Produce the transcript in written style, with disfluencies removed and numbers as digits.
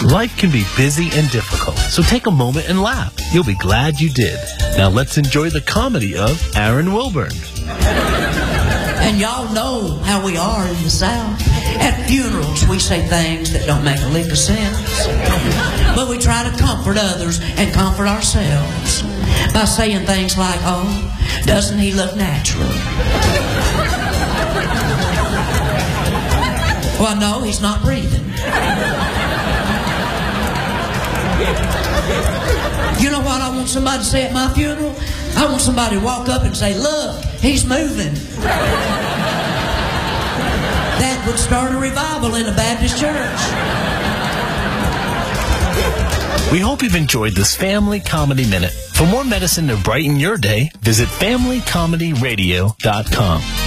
Life can be busy and difficult, so take a moment and laugh. You'll be glad you did. Now let's enjoy the comedy of Aaron Wilburn. And y'all know how we are in the South. At funerals, we say things that don't make a lick of sense. But we try to comfort others and comfort ourselves by saying things like, oh, doesn't he look natural? Well, no, he's not breathing. You know what I want somebody to say at my funeral? I want somebody to walk up and say, look, he's moving. That would start a revival in a Baptist church. We hope you've enjoyed this Family Comedy Minute. For more medicine to brighten your day, visit FamilyComedyRadio.com.